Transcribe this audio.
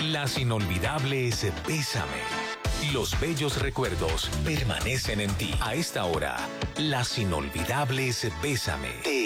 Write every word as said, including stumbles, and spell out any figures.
Las inolvidables Bésame. Los bellos recuerdos permanecen en ti. A esta hora, las inolvidables Bésame. Te